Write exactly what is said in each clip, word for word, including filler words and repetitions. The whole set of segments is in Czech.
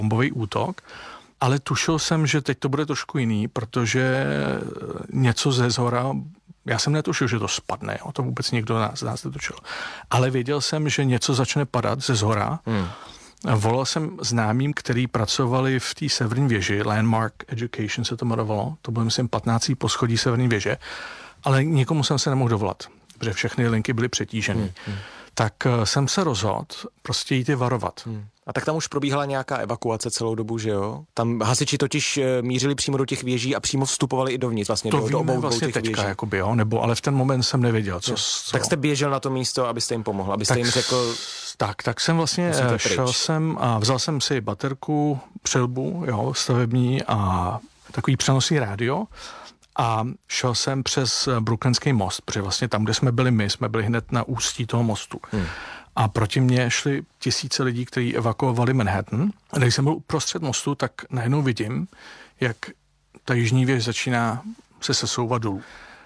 bombový útok, ale tušil jsem, že teď to bude trošku jiný, protože něco ze zhora, já jsem netušil, že to spadne, jo, to vůbec nikdo nás, nás netušil, ale věděl jsem, že něco začne padat ze zhora. Hmm. Volal jsem známým, který pracovali v té severní věži, Landmark Education se to jmenovalo, to bylo myslím patnácté poschodí severní věže, ale nikomu jsem se nemohl dovolat, protože všechny linky byly přetížené. Hmm. Hmm. Tak jsem se rozhodl prostě jít je varovat. Hmm. A tak tam už probíhala nějaká evakuace celou dobu, že jo? Tam hasiči totiž mířili přímo do těch věží a přímo vstupovali i dovnitř vlastně. To do, víme do obou vlastně těch teďka, věží. jakoby, jo, nebo, ale v ten moment jsem nevěděl, co, co. Tak jste běžel na to místo, abyste jim pomohl, abyste tak, jim řekl... Tak, tak jsem vlastně šel jsem a vzal jsem si baterku, přilbu, jo, stavební a takový přenosný rádio a šel jsem přes Brooklynský most, protože vlastně tam, kde jsme byli my, jsme byli hned na ústí toho mostu. Hmm. A proti mně šli tisíce lidí, kteří evakuovali Manhattan. A když jsem byl uprostřed mostu, tak najednou vidím, jak ta jižní věž začíná se sesouvat dolů.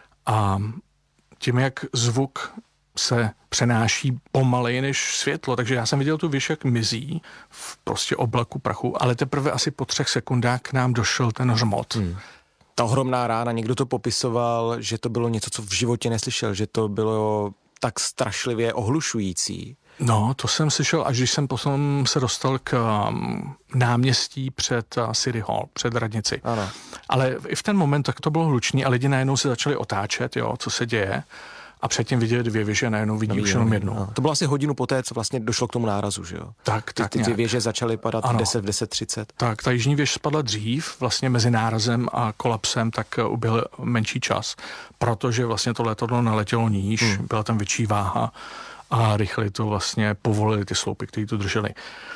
A tím, jak zvuk se přenáší pomaleji než světlo, takže já jsem viděl tu věž, jak mizí v prostě oblaku prachu, ale teprve asi po třech sekundách k nám došel ten hřmot. Hmm. Ta ohromná rána, někdo to popisoval, že to bylo něco, co v životě neslyšel, že to bylo tak strašlivě ohlušující. No, to jsem slyšel, až když jsem potom se dostal k um, náměstí před uh, City Hall, před radnici. Ano. Ale i v ten moment tak to bylo hlučný a lidi najednou se začali otáčet, jo, co se děje. A předtím viděli dvě věže, najednou vidí už jenom jednu. No. To bylo asi hodinu poté, co vlastně došlo k tomu nárazu, že jo? Tak, tak ty, ty dvě věže začaly padat v deset, v deset třicet. Tak, ta jižní věž spadla dřív, vlastně mezi nárazem a kolapsem, tak uběhl menší čas, protože vlastně to letadlo naletělo níž, hmm. byla tam větší váha a rychle to vlastně povolili ty sloupy, které to drželi.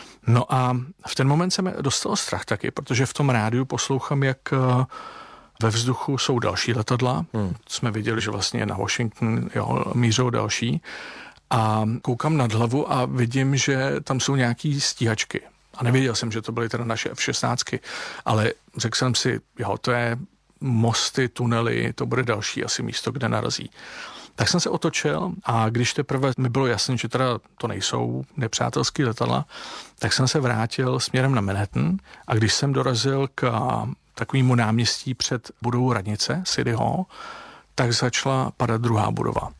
No a v ten moment se mi dostal strach taky, protože v tom rádiu poslouchám, jak ve vzduchu jsou další letadla. Hmm. Jsme viděli, že vlastně na Washington jo, mířou další. A koukám nad hlavu a vidím, že tam jsou nějaký stíhačky. A nevěděl jsem, že to byly teda naše F šestnáct, ale řekl jsem si, jo, to je mosty, tunely, to bude další asi místo, kde narazí. Tak jsem se otočil a když teprve mi bylo jasné, že teda to nejsou nepřátelský letadla, tak jsem se vrátil směrem na Manhattan a když jsem dorazil k takovému náměstí před budovou radnice, City Hall, tak začala padat druhá budova.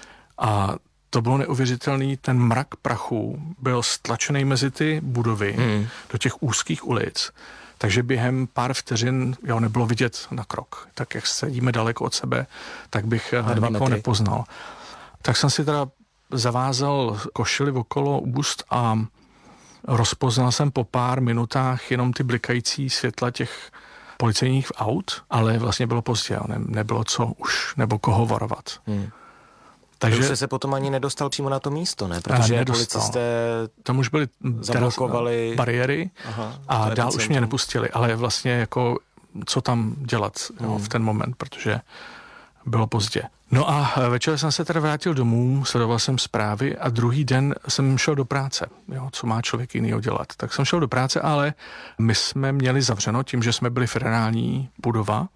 A to bylo neuvěřitelný, ten mrak prachu byl stlačený mezi ty budovy hmm. do těch úzkých ulic, takže během pár vteřin jo, nebylo vidět na krok. Tak jak sedíme daleko od sebe, tak bych nikoho nepoznal. Tak jsem si teda zavázal košili okolo úst a rozpoznal jsem po pár minutách jenom ty blikající světla těch policejních aut, ale vlastně bylo pozdě, ne, nebylo co už, nebo koho varovat. Hmm. Takže už se potom ani nedostal přímo na to místo, ne? Protože policisté tam už byly zablokovali bariéry. Aha, a dál už mě nepustili, ale vlastně jako co tam dělat hmm. jo, v ten moment, protože bylo pozdě. No a večer jsem se teda vrátil domů, sledoval jsem zprávy a druhý den jsem šel do práce. Jo, co má člověk jinýho dělat? Tak jsem šel do práce, ale my jsme měli zavřeno tím, že jsme byli federální budova,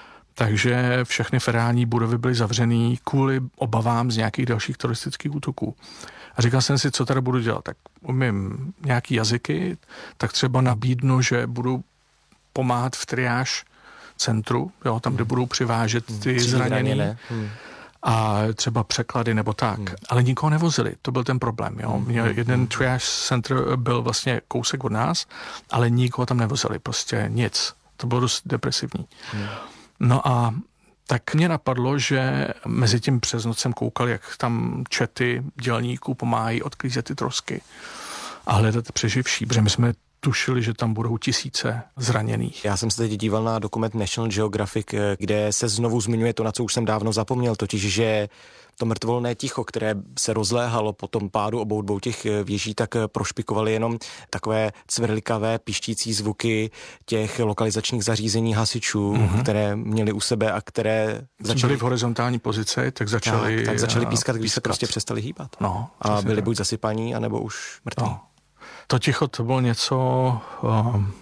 takže všechny federální budovy byly zavřený kvůli obavám z nějakých dalších teroristických útoků. A říkal jsem si, co tady budu dělat. Tak umím nějaký jazyky, tak třeba nabídnu, že budu pomáhat v triáž centru, jo, tam, kde budou přivážet ty hmm. zraněný hmm. a třeba překlady nebo tak. Hmm. Ale nikoho nevozili, to byl ten problém. Jo. Hmm. Jeden triage center byl vlastně kousek od nás, ale nikoho tam nevozili, prostě nic. To bylo dost depresivní. Hmm. No a tak mě napadlo, že mezi tím přes noc jsem koukal, jak tam čety dělníků pomáhají odklízet ty trosky a hledat přeživší, protože my jsme tušili, že tam budou tisíce zraněných. Já jsem se teď díval na dokument National Geographic, kde se znovu zmiňuje to, na co už jsem dávno zapomněl, totiž, že to mrtvolné ticho, které se rozléhalo po tom pádu obou dvou těch věží, tak prošpikovaly jenom takové cvrlikavé, pištící zvuky těch lokalizačních zařízení hasičů, mm-hmm. které měli u sebe a které začaly byli v horizontální pozici, tak začaly tak, tak začaly pískat, když pískat. se prostě přestali hýbat. No, a byli tak. buď zasypaní, anebo už mrtví. No. To ticho, to bylo něco... Um,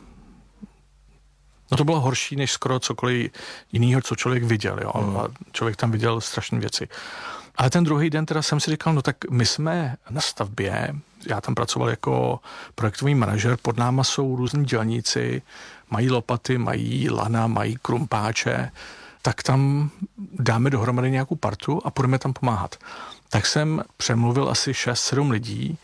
no to bylo horší, než skoro cokoliv jiného, co člověk viděl. Jo? Mm. A člověk tam viděl strašné věci. Ale ten druhý den teda jsem si říkal, no tak my jsme na stavbě, já tam pracoval jako projektový manažer, pod náma jsou různí dělníci, mají lopaty, mají lana, mají krumpáče, tak tam dáme dohromady nějakou partu a půjdeme tam pomáhat. Tak jsem přemluvil asi šest sedm lidí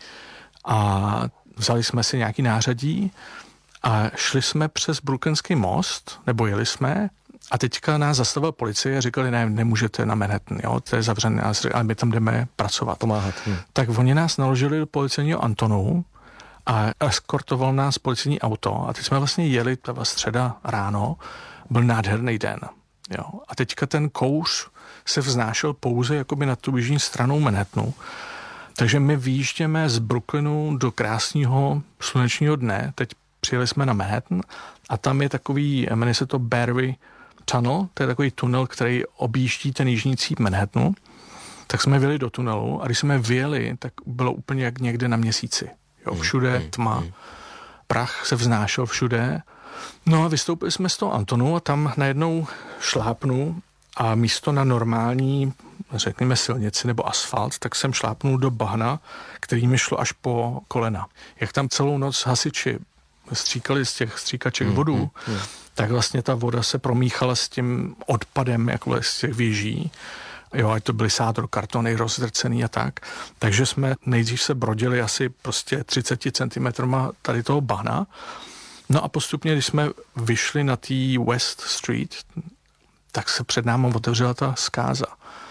a vzali jsme si nějaký nářadí a šli jsme přes Brooklynský most, nebo jeli jsme, a teďka nás zastavila policie a říkali, ne, nemůžete na Manhattan, jo, to je zavřené, ale my tam jdeme pracovat. Pomáhat. Hm. Tak oni nás naložili do policejního Antonu a eskortoval nás policejní auto a teď jsme vlastně jeli, ta středa ráno, byl nádherný den. Jo. A teďka ten kouř se vznášel pouze jakoby nad tu jižní stranou Manhattanu. Takže my výjížděme z Brooklynu do krásného slunečního dne. Teď přijeli jsme na Manhattan a tam je takový, jmenuje se to Battery Tunnel, to je takový tunel, který objíždí ten jižní cíp Manhattanu. Tak jsme vyjeli do tunelu a když jsme vyjeli, tak bylo úplně jak někde na měsíci. Jo, všude tma, prach se vznášel všude. No a vystoupili jsme z toho Antonu a tam najednou šlápnu a místo na normální, řekněme, silnici nebo asfalt, tak jsem šlápnul do bahna, který mi šlo až po kolena. Jak tam celou noc hasiči stříkali z těch stříkaček mm, vodu, mm, mm. tak vlastně ta voda se promíchala s tím odpadem jako z těch věží. Jo, ať to byly sádro, kartony rozdrcený a tak. Takže jsme nejdřív se brodili asi prostě třicet centimetrů tady toho bahna. No a postupně, když jsme vyšli na té West Street, tak se před námi otevřela ta zkáza.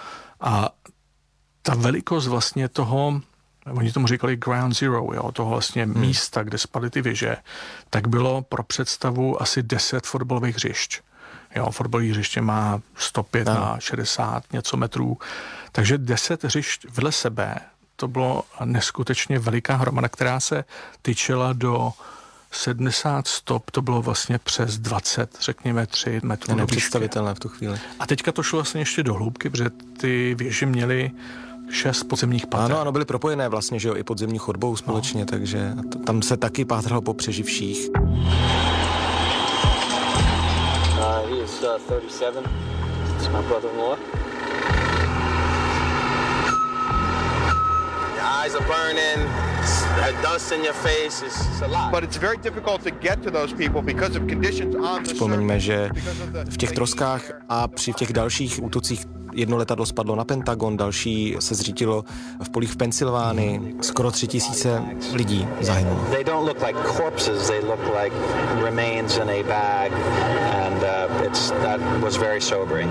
A ta velikost vlastně toho, oni tomu říkali ground zero, jo, toho vlastně hmm. místa, kde spadly ty věže, tak bylo pro představu asi deset fotbalových hřišť. Jo, fotbalové hřiště má sto pět no. na šedesát něco metrů, takže deset hřišť vedle sebe, to bylo neskutečně veliká hromada, která se tyčela do sedmdesát stop, to bylo vlastně přes dvacet, řekněme tři metrů. Nepředstavitelné v tu chvíli. A teďka to šlo vlastně ještě do hloubky, protože ty věže měly šest podzemních pater. Ano, ano, byly propojené vlastně, že jo, i podzemní chodbou společně, no. takže to, tam se taky pátralo po přeživších. Uh, he is uh, thirty-seven. It's my brother-in-law. Your eyes are burning. Dust in your face is a lot. But it's very difficult to get to those people because of conditions on the Připomeňme, že v těch troskách a při těch dalších útocích jedno letadlo spadlo na Pentagon, další se zřítilo v polích v Pensylvánii. Skoro tři tisíce lidí zahynulo. They don't look like corpses, they look like remains in a bag, and uh, it's that was very sobering.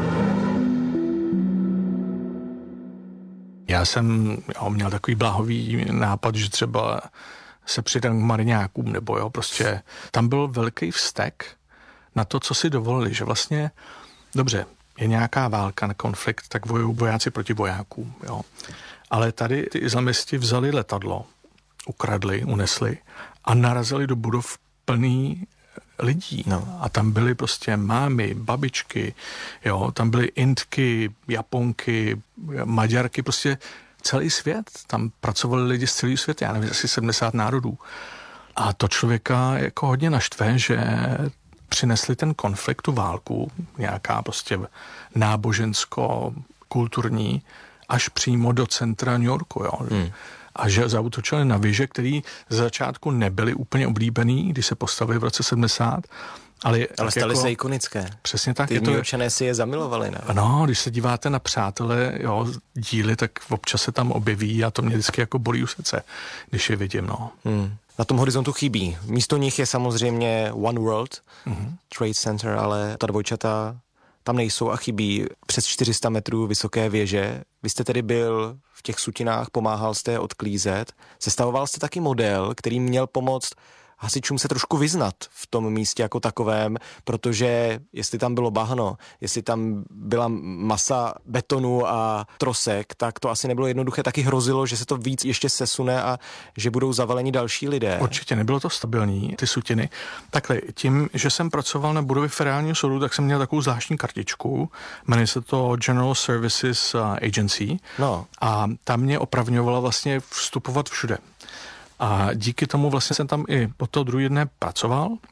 Já jsem jo, měl takový bláhový nápad, že třeba se přidám k mariňákům, nebo jo, prostě tam byl velký vztek na to, co si dovolili, že vlastně, dobře, je nějaká válka na konflikt, tak vojují vojáci proti vojákům, jo. Ale tady ty islamisti vzali letadlo, ukradli, unesli a narazili do budov plný lidí. No. A tam byly prostě mámy, babičky, jo, tam byly Indky, Japonky, Maďarky, prostě celý svět. Tam pracovali lidi z celého světa, já nevím, asi sedmdesát národů. A to člověka jako hodně naštve, že přinesli ten konflikt, tu válku, nějaká prostě nábožensko-kulturní, až přímo do centra New Yorku, jo. Hmm. A že zaútočili na věže, které z začátku nebyly úplně oblíbený, když se postavili v roce sedmdesát, ale, ale staly jako, se ikonické. Přesně tak. Ty Newyorčané si je zamilovali, ne? No, když se díváte na Přátelé, jo, díly, tak občas se tam objeví a to mě vždycky jako bolí u srdce, když je vidím, no. Hmm. Na tom horizontu chybí. Místo nich je samozřejmě One World mm-hmm. Trade Center, ale ta dvojčata tam nejsou a chybí přes čtyři sta metrů vysoké věže. Vy jste tedy byl v těch sutinách, pomáhal jste je odklízet. Sestavoval jste taky model, který měl pomoct hasičům se trošku vyznat v tom místě jako takovém, protože jestli tam bylo bahno, jestli tam byla masa betonu a trosek, tak to asi nebylo jednoduché. Taky hrozilo, že se to víc ještě sesune a že budou zavaleni další lidé. Určitě nebylo to stabilní, ty sutiny. Takhle, tím, že jsem pracoval na budově federálního soudu, tak jsem měl takovou zvláštní kartičku, jmenuje se to General Services Agency, no. A tam mě opravňovala vlastně vstupovat všude. A díky tomu vlastně jsem tam i po to druhý dne pracoval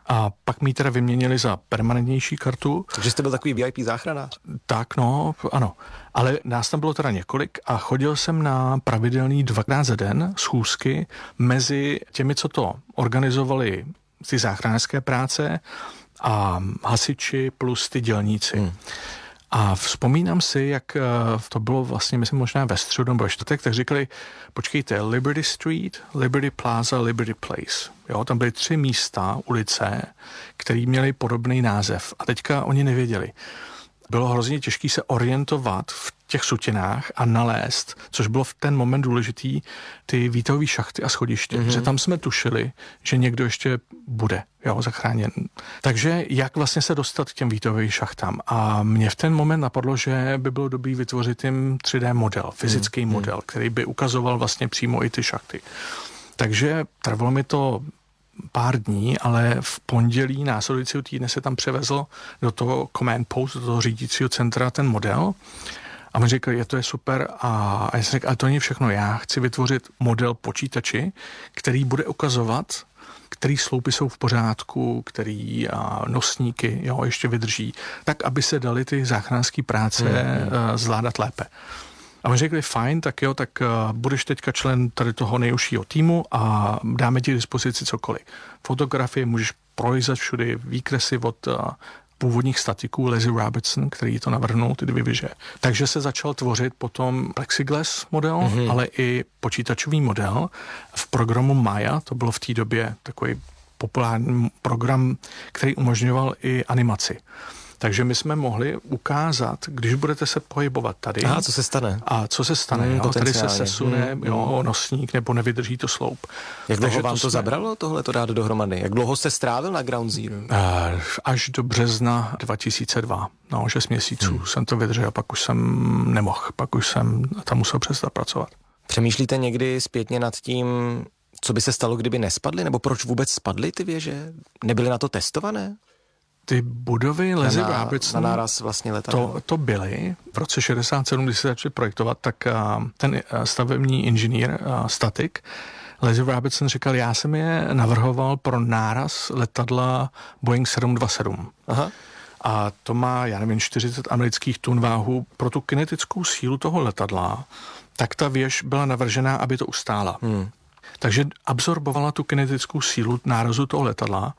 a pak mi ji teda vyměnili za permanentnější kartu. Takže jste byl takový V I P záchranář? Tak, no, ano. Ale nás tam bylo teda několik a chodil jsem na pravidelný dvakrát za den schůzky mezi těmi, co to organizovali, ty záchranářské práce a hasiči plus ty dělníci. Hmm. A vzpomínám si, jak to bylo vlastně, myslím, možná ve středu nebo ve čtvrtek, tak říkali, počkejte, Liberty Street, Liberty Plaza, Liberty Place. Jo, tam byly tři místa, ulice, které měly podobný název. A teďka oni nevěděli. Bylo hrozně těžké se orientovat v těch sutinách a nalézt, což bylo v ten moment důležitý, ty výtahové šachty a schodiště. Mm-hmm. Že tam jsme tušili, že někdo ještě bude, jo, zachráněn. Takže jak vlastně se dostat k těm výtahovým šachtám? A mě v ten moment napadlo, že by bylo dobré vytvořit jim tři dé model, fyzický mm-hmm. model, který by ukazoval vlastně přímo i ty šachty. Takže trvalo mi to pár dní, ale v pondělí následujícího týdne se tam převezl do toho command post, do toho řídícího centra ten model a mi řekl, je to je super a já jsem řekl, ale to není všechno, já chci vytvořit model počítači, který bude ukazovat, který sloupy jsou v pořádku, který a, nosníky jo, ještě vydrží, tak, aby se daly ty záchranské práce hmm. zvládat lépe. A my řekli, fajn, tak jo, tak uh, budeš teďka člen tady toho nejužšího týmu a dáme ti k dispozici cokoliv. Fotografie můžeš projít všude, výkresy od uh, původních statiků Leslie Robertson, který to navrhnul, ty dvě věže. Takže se začal tvořit potom plexiglass model, mm-hmm. ale i počítačový model v programu Maya, to bylo v té době takový populární program, který umožňoval i animaci. Takže my jsme mohli ukázat, když budete se pohybovat tady. Aha, co se stane? A co se stane, hmm, jo, tady se sesune hmm, jo, nosník nebo nevydrží to sloup. Jak dlouho Takže vám to, to jsme... zabralo tohle to dát dohromady? Jak dlouho jste strávil na Ground Zero? Až do března dva tisíce dva. No, šest měsíců hmm. jsem to vydržel, pak už jsem nemohl, pak už jsem tam musel přestat pracovat. Přemýšlíte někdy zpětně nad tím, co by se stalo, kdyby nespadly? Nebo proč vůbec spadly ty věže? Nebyly na to testované? Ty budovy Leslie na, Robertson, na náraz vlastně letadlo. To, to byly. V roce šedesát sedm, když se začali projektovat, tak uh, ten uh, stavební inženýr, uh, statik, Leslie Robertson říkal, já jsem je navrhoval pro náraz letadla Boeing sedm dvacet sedm. Aha. A to má, já nevím, čtyřicet amerických tun váhu. Pro tu kinetickou sílu toho letadla, tak ta věž byla navržená, aby to ustála. Hmm. Takže absorbovala tu kinetickou sílu nárazu toho letadla,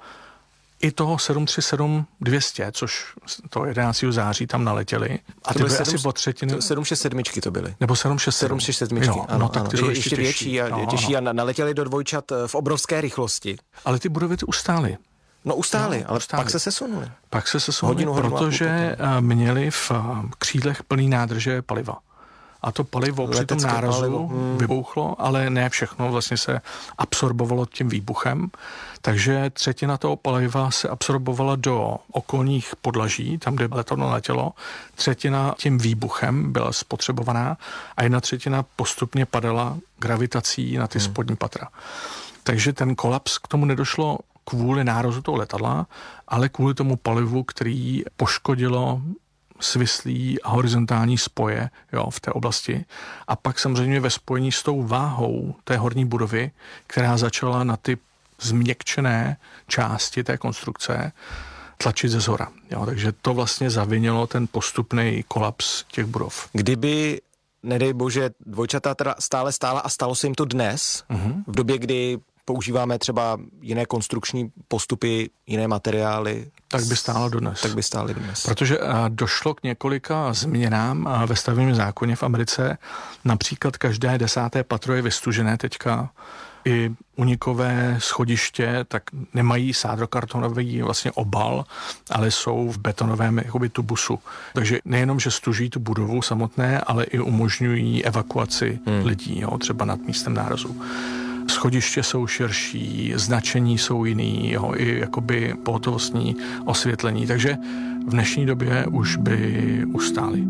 i toho sedm tři sedm dvě stě, což to jedenáctého září tam naletěli. A ty byly sedm, asi po třetiny. sedm šest sedm to byly. Nebo sedm šest sedm. sedm šest sedm, ano, no, tak ano. ty jsou ještě, ještě větší a no, těžší ano. a naletěli do dvojčat v obrovské rychlosti. Ale ty budovy ty ustály. No ustály, no, ale ustály. pak se sesunuli. Pak se sesunuli, hodinu, hodinu protože měli v křídlech plný nádrže paliva. A to palivo při tom nárazu palivo. Hmm. vybouchlo, ale ne všechno vlastně se absorbovalo tím výbuchem. Takže třetina toho paliva se absorbovala do okolních podlaží, tam, kde letadlo letělo. Třetina tím výbuchem byla spotřebovaná a jedna třetina postupně padala gravitací na ty hmm. spodní patra. Takže ten kolaps k tomu nedošlo kvůli nárazu toho letadla, ale kvůli tomu palivu, který poškodilo svislý a horizontální spoje jo, v té oblasti. A pak samozřejmě ve spojení s tou váhou té horní budovy, která začala na ty změkčené části té konstrukce tlačit ze zhora. Jo, takže to vlastně zavinilo ten postupný kolaps těch budov. Kdyby, nedej bože, dvojčata teda stále stála a stalo se jim to dnes, uh-huh. v době, kdy používáme třeba jiné konstrukční postupy, jiné materiály. Tak by stálo dodnes. Tak by stály dnes. Protože došlo k několika změnám ve stavebním zákoně v Americe. Například každé desáté patro je vystužené teďka. I unikové schodiště tak nemají sádrokartonový vlastně obal, ale jsou v betonovém jakoby tubusu. Takže nejenom, že stuží tu budovu samotné, ale i umožňují evakuaci hmm. lidí, jo, třeba nad místem nárazu. Schodiště jsou širší, značení jsou jiný, jo, i jakoby pohotovostní osvětlení, takže v dnešní době už by ustály.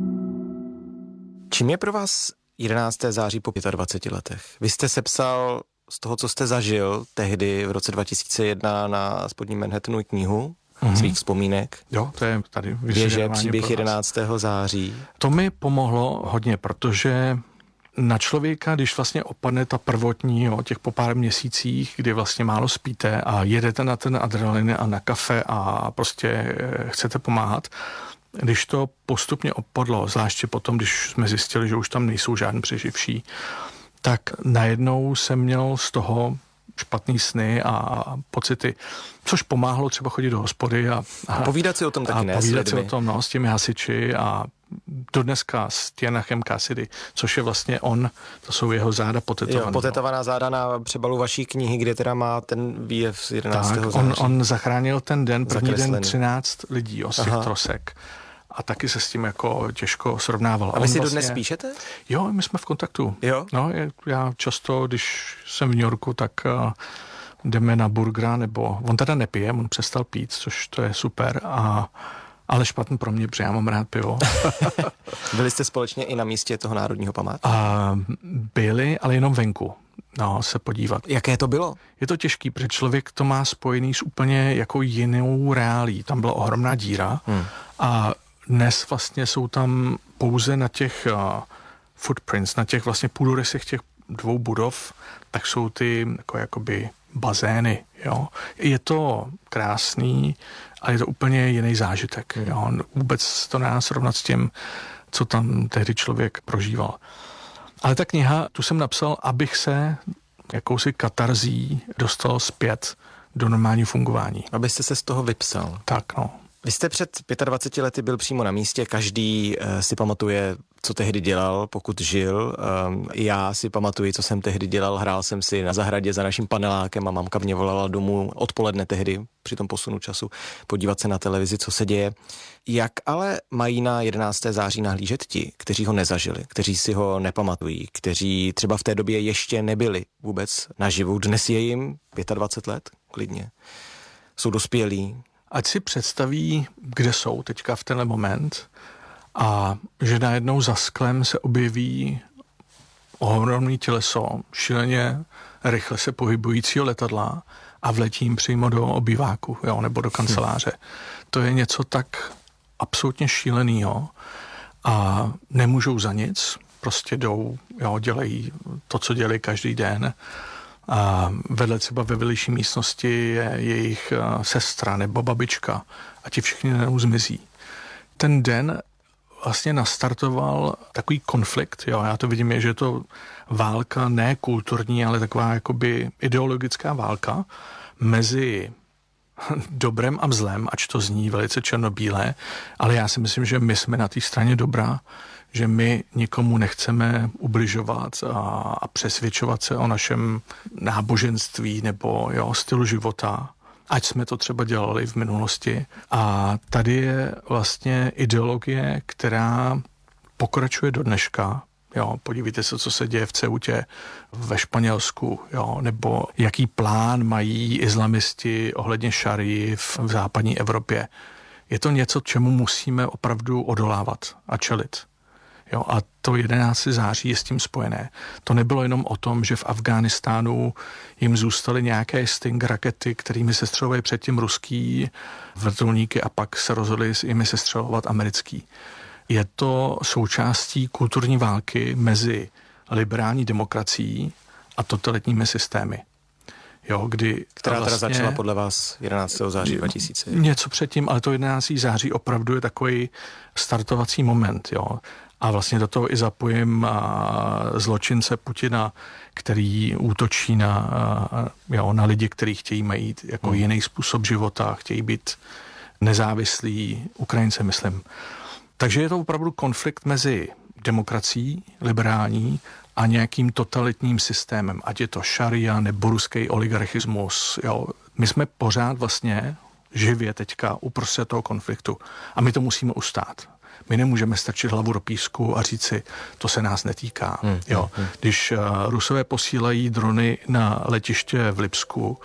Čím je pro vás jedenáctého září po dvaceti pěti letech? Vy jste sepsal z toho, co jste zažil tehdy v roce dva tisíce jedna na spodním Manhattanu knihu mm-hmm. svých vzpomínek. Jo, to je tady Věže, příběh jedenáctého září. To mi pomohlo hodně, protože na člověka, když vlastně opadne ta prvotní, jo, těch po pár měsících, kdy vlastně málo spíte a jedete na ten adrenalin a na kafe a prostě chcete pomáhat, když to postupně opadlo, zvláště potom, když jsme zjistili, že už tam nejsou žádný přeživší, tak najednou jsem měl z toho špatný sny a pocity, což pomáhalo třeba chodit do hospody a, a povídat si o tom taky, a ne? povídat si o tom, no, s těmi hasiči a dodneska s Tianachem Cassidy, což je vlastně on, to jsou jeho záda potetované. Jo, potetovaná záda na přebalu vaší knihy, kde teda má ten výjev z jedenáctého Tak, on, září. on zachránil ten den, první Zakreslený. den třináct lidí z těch trosek. A taky se s tím jako těžko srovnával. A vy on si vlastně, dodnes píšete? Jo, my jsme v kontaktu. Jo? No, já často, když jsem v New Yorku, tak uh, jdeme na burgera, nebo on teda nepije, on přestal pít, což to je super, a, ale špatný pro mě, protože já mám rád pivo. Byli jste společně i na místě toho národního památku? A byli, ale jenom venku. No, se podívat. Jaké to bylo? Je to těžký, protože člověk to má spojený s úplně jako jinou reálí. Tam byla ohromná díra hmm. a dnes vlastně jsou tam pouze na těch uh, footprints, na těch vlastně půdorysech těch dvou budov, tak jsou ty jako jakoby bazény, jo. Je to krásný, ale je to úplně jiný zážitek, jo. Vůbec to nedá srovnat s tím, co tam tehdy člověk prožíval. Ale ta kniha, tu jsem napsal, abych se jakousi katarzí dostal zpět do normálního fungování. Abyste se z toho vypsal. Tak, no. Vy jste před dvaceti pěti lety byl přímo na místě, každý uh, si pamatuje, co tehdy dělal, pokud žil. Um, já si pamatuji, co jsem tehdy dělal, hrál jsem si na zahradě za naším panelákem a mamka mě volala domů odpoledne tehdy, při tom posunu času, podívat se na televizi, co se děje. Jak ale mají na jedenáctého září nahlížet ti, kteří ho nezažili, kteří si ho nepamatují, kteří třeba v té době ještě nebyli vůbec naživu? Dnes je jim dvacet pět let, klidně. Jsou dospělí. Ať si představí, kde jsou teďka v tenhle moment a že najednou za sklem se objeví ohromný těleso, šíleně rychle se pohybujícího letadla a vletí jim přímo do obýváku, jo, nebo do kanceláře. Hmm. To je něco tak absolutně šílenýho a nemůžou za nic, prostě jdou, jo, dělají to, co dělají každý den. A vedle třeba ve vedlejší místnosti je jejich sestra nebo babička a ti všichni najednou zmizí. Ten den vlastně nastartoval takový konflikt, jo, já to vidím, je, že je to válka ne kulturní, ale taková jakoby ideologická válka mezi dobrem a zlem, ač to zní velice černobílé, ale já si myslím, že my jsme na té straně dobra, že my nikomu nechceme ubližovat a, a přesvědčovat se o našem náboženství nebo jo, stylu života, ať jsme to třeba dělali v minulosti. A tady je vlastně ideologie, která pokračuje do dneška. Jo, podívejte se, co se děje v Ceutě ve Španělsku, jo, nebo jaký plán mají islamisti ohledně šarii v, v západní Evropě. Je to něco, čemu musíme opravdu odolávat a čelit. Jo, a to jedenáctého září je s tím spojené. To nebylo jenom o tom, že v Afghánistánu jim zůstaly nějaké Sting rakety, kterými se střelovaly předtím ruský vrtulníky a pak se rozhodli jimi se střelovat americký. Je to součástí kulturní války mezi liberální demokracií a totalitními systémy. Jo, kdy Která vlastně, teda začala podle vás jedenáctého září dva tisíce? Něco předtím, ale to jedenáctého září opravdu je takový startovací moment, jo. A vlastně do toho i zapojím zločince Putina, který útočí na, jo, na lidi, kteří chtějí mít jako hmm. jiný způsob života, chtějí být nezávislí, Ukrajince, myslím. Takže je to opravdu konflikt mezi demokracií, liberální, a nějakým totalitním systémem, ať je to šaria nebo ruský oligarchismus. Jo. My jsme pořád vlastně živě teďka uprostřed toho konfliktu a my to musíme ustát. My nemůžeme strčit hlavu do písku a říct si, to se nás netýká. Hmm, jo. Hmm. Když uh, Rusové posílají drony na letiště v Lipsku,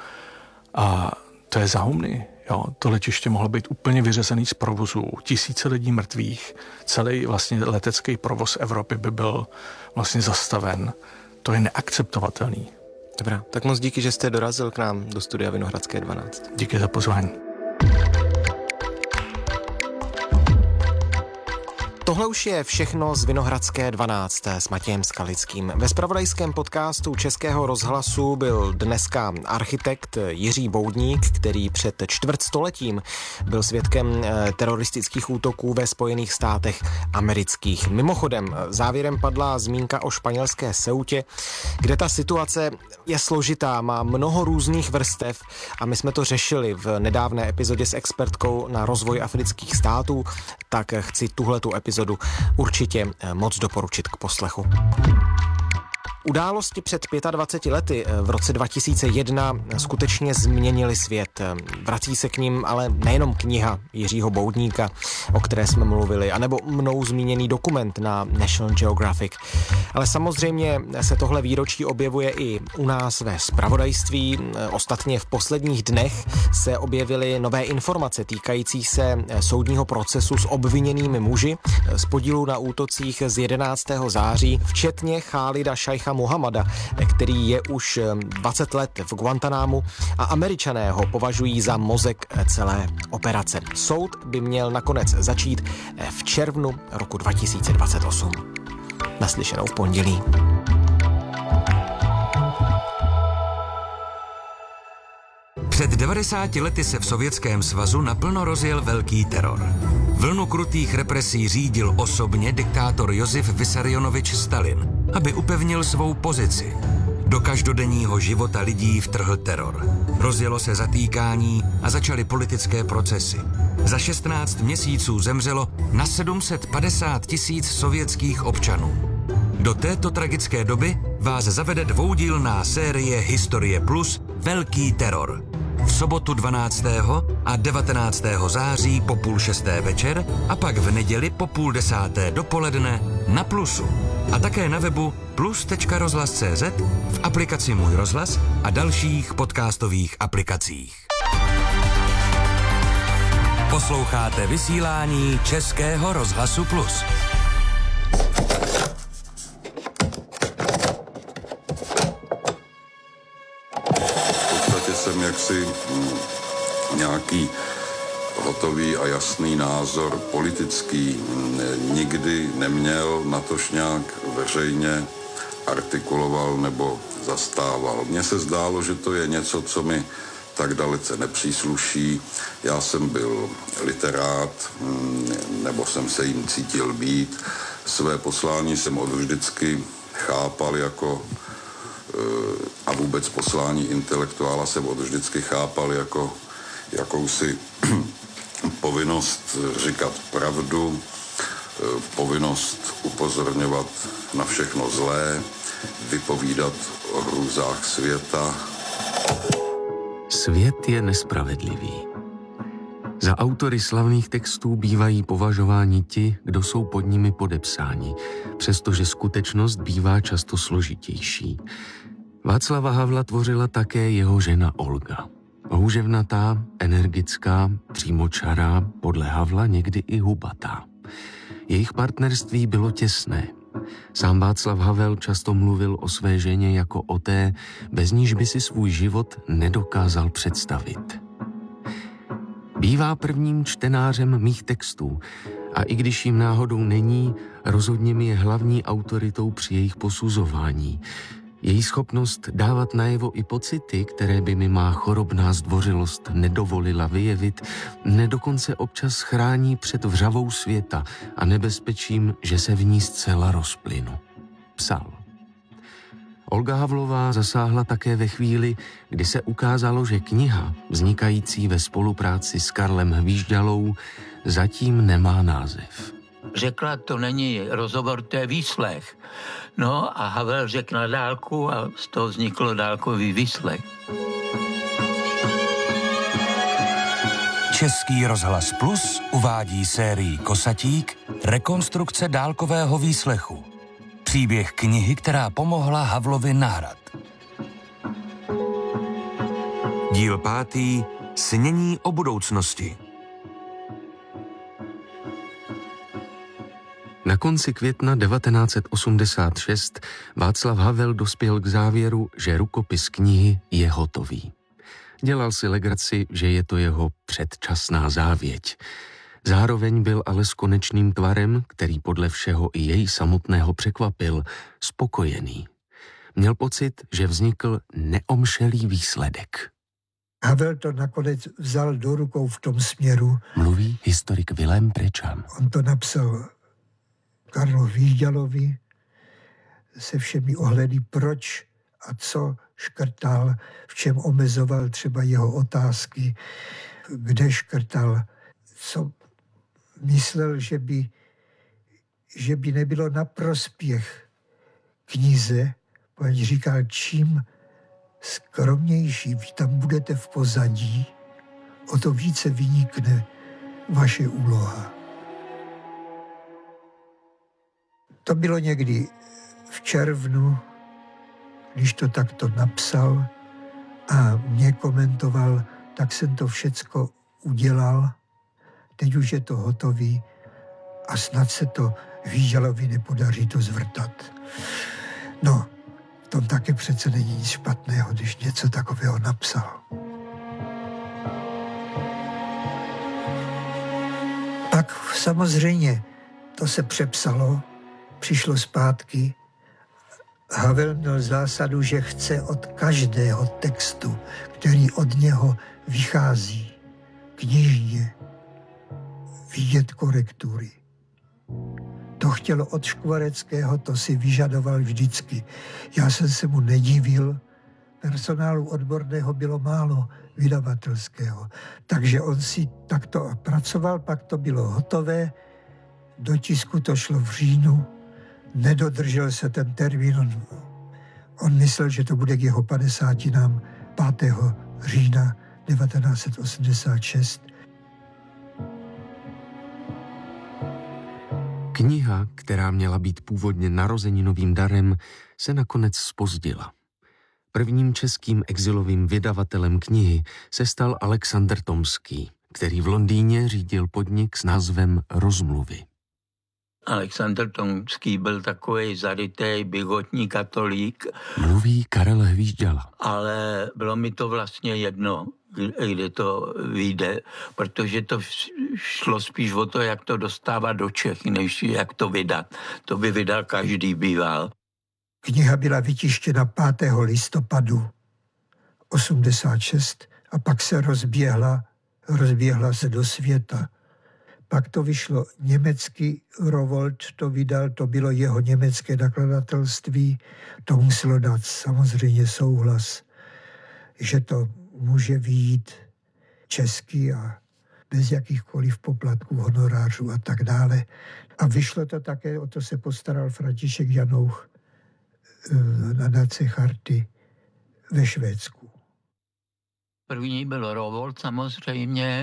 a to je za humny. Jo. To letiště mohlo být úplně vyřazený z provozu. Tisíce lidí mrtvých, celý vlastně letecký provoz Evropy by byl vlastně zastaven. To je neakceptovatelný. Dobrá, tak moc díky, že jste dorazil k nám do studia Vinohradské dvanáct. Díky za pozvání. tohle už je všechno z Vinohradské dvanáct s Matějem Skalickým. Ve zpravodajském podcastu Českého rozhlasu byl dneska architekt Jiří Boudník, který před čtvrtstoletím byl svědkem teroristických útoků ve Spojených státech amerických. Mimochodem, závěrem padla zmínka o španělské Ceutě, kde ta situace je složitá, má mnoho různých vrstev a my jsme to řešili v nedávné epizodě s expertkou na rozvoj afrických států, tak chci tuhletu epizodu určitě moc doporučit k poslechu. Události před dvaceti pěti lety v roce dva tisíce jedna skutečně změnily svět. Vrací se k nim ale nejenom kniha Jiřího Boudníka, o které jsme mluvili, anebo mnou zmíněný dokument na National Geographic. Ale samozřejmě se tohle výročí objevuje i u nás ve zpravodajství. Ostatně v posledních dnech se objevily nové informace týkající se soudního procesu s obviněnými muži z podílu na útocích z jedenáctého září, včetně Chálida Šajcha Mohamada, který je už dvacet let v Guantanámu a Američané ho považují za mozek celé operace. Soud by měl nakonec začít v červnu roku dva tisíce dvacet osm. Naslyšenou v pondělí. Před devadesáti lety se v Sovětském svazu naplno rozjel velký teror. Vlnu krutých represí řídil osobně diktátor Josif Vissarionovič Stalin, aby upevnil svou pozici. Do každodenního života lidí vtrhl teror. Rozjelo se zatýkání a začaly politické procesy. Za šestnáct měsíců zemřelo na sedm set padesát tisíc sovětských občanů. Do této tragické doby vás zavede dvoudílná série Historie Plus Velký teror. V sobotu dvanáctého a devatenáctého září po půl šesté večer a pak v neděli po půl desáté dopoledne na Plusu. A také na webu plus tečka rozhlas tečka cé zet, v aplikaci Můj rozhlas a dalších podcastových aplikacích. Posloucháte vysílání Českého rozhlasu Plus. Jsem jaksi nějaký hotový a jasný názor politický nikdy neměl, natož nějak veřejně artikuloval nebo zastával. Mně se zdálo, že to je něco, co mi tak dalece nepřísluší. Já jsem byl literát, nebo jsem se jim cítil být. Své poslání jsem od vždycky chápal jako a vůbec poslání intelektuála jsem od vždycky chápal jako jakousi povinnost říkat pravdu, povinnost upozorňovat na všechno zlé, vypovídat o hrůzách světa. Svět je nespravedlivý. Za autory slavných textů bývají považováni ti, kdo jsou pod nimi podepsáni, přestože skutečnost bývá často složitější. Václava Havla tvořila také jeho žena Olga. Houževnatá, energická, přímočará, podle Havla někdy i hubatá. Jejich partnerství bylo těsné. Sám Václav Havel často mluvil o své ženě jako o té, bez níž by si svůj život nedokázal představit. Bývá prvním čtenářem mých textů a i když jim náhodou není, rozhodně mi je hlavní autoritou při jejich posuzování. Její schopnost dávat najevo i pocity, které by mi má chorobná zdvořilost nedovolila vyjevit, mne dokonce občas chrání před vřavou světa a nebezpečím, že se v ní zcela rozplynu. Psal. Olga Havlová zasáhla také ve chvíli, kdy se ukázalo, že kniha, vznikající ve spolupráci s Karlem Hvížďalou, zatím nemá název. Řekla, to není rozhovor, to je výslech. No a Havel řekl na dálku a z toho vzniklo dálkový výslech. Český rozhlas Plus uvádí sérii Kosatík rekonstrukce dálkového výslechu. Příběh knihy, která pomohla Havlovi na hrad. Díl pátý. Snění o budoucnosti. Na konci května devatenáct set osmdesát šest Václav Havel dospěl k závěru, že rukopis knihy je hotový. Dělal si legraci, že je to jeho předčasná závěť. Zároveň byl ale s konečným tvarem, který podle všeho i jej samotného překvapil, spokojený. Měl pocit, že vznikl neomšelý výsledek. Havel to nakonec vzal do rukou v tom směru. Mluví historik Vilém Prečan. On to napsal Karlu Výďalovi se všemi ohledy, proč a co škrtal, v čem omezoval třeba jeho otázky, kde škrtal, co myslel, že by, že by nebylo na prospěch knize, protože říkal, čím skromnější vy tam budete v pozadí, o to více vynikne vaše úloha. To bylo někdy v červnu, když to takto napsal a mě komentoval, tak jsem to všecko udělal, teď už je to hotový a snad se to Výďalovi nepodaří to zvrtat. No, v tom taky přece není nic špatného, když něco takového napsal. Pak samozřejmě to se přepsalo, přišlo zpátky. Havel měl zásadu, že chce od každého textu, který od něho vychází, knižně, vidět korektury. To chtělo od Škvareckého, to si vyžadoval vždycky. Já jsem se mu nedivil, personálu odborného bylo málo, vydavatelského. Takže on si takto pracoval, pak to bylo hotové, do tisku to šlo v říjnu, nedodržel se ten termín, on, on myslel, že to bude k jeho padesátinám pátého října devatenáct set osmdesát šest. Kniha, která měla být původně narozeninovým darem, se nakonec zpozdila. Prvním českým exilovým vydavatelem knihy se stal Alexander Tomský, který v Londýně řídil podnik s názvem Rozmluvy. Alexander Tomský byl takový zarytý, bigotní katolík. Mluví Karel Hvížďala. Ale bylo mi to vlastně jedno, kde to vyjde, protože to šlo spíš o to, jak to dostávat do Čech, než jak to vydat. To by vydal každý býval. Kniha byla vytištěna pátého listopadu osmdesát šest a pak se rozběhla, rozběhla se do světa. Pak to vyšlo německý Rowohlt, to vydal, to bylo jeho německé nakladatelství, to muselo dát samozřejmě souhlas, že to může vyjít česky a bez jakýchkoliv poplatků, honorářů a tak dále. A vyšlo to také, o to se postaral František Janouch, nadace Charty ve Švédsku. První byl Rowohlt samozřejmě,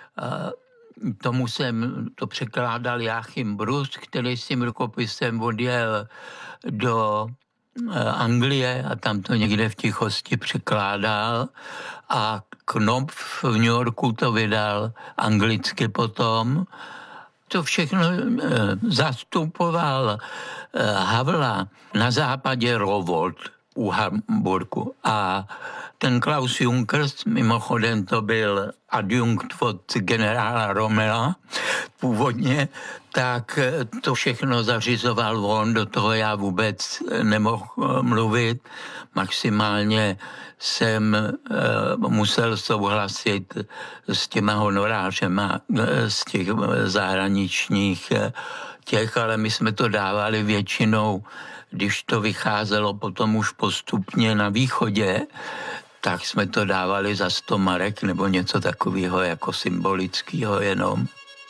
tomu jsem to překládal Jáchym Brus, který s tím rukopisem odjel do Anglie a tam to někde v tichosti překládal a Knopf v New Yorku to vydal anglicky potom. To všechno zastupoval Havla na západě Rowohlt u Hamburgu a ten Klaus Junkers, mimochodem to byl adjunkt od generála Rommela původně, tak to všechno zařizoval on, do toho já vůbec nemohl mluvit. Maximálně jsem e, musel souhlasit s těma honorářema z těch zahraničních těch, ale my jsme to dávali většinou, když to vycházelo potom už postupně na východě, tak jsme to dávali za sto marek nebo něco takového jako symbolického jenom.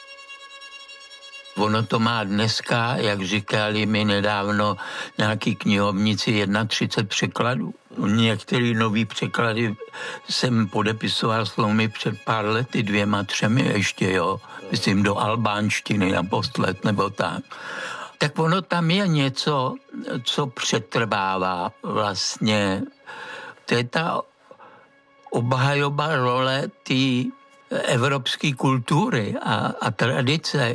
Ono to má dneska, jak říkali mi nedávno nějaký knihovníci, třicet jedna překladů. Některé nový překlady jsem podepisoval slovy před pár lety, dvěma, třemi ještě, jo. Myslím do albánštiny naposled nebo tak. Tak ono tam je něco, co přetrvává vlastně. To je ta obhajoba role té evropské kultury a, a tradice